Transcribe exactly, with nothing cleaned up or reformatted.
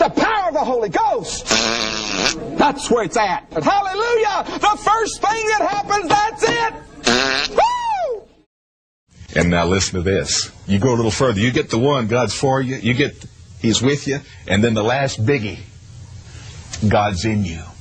the power of the Holy Ghost. That's where it's at. Hallelujah! The first thing that happens, that's it. Woo! And now listen to this. You go a little further. You get the one, God's for you. You get, He's with you. And then the last biggie, God's in you.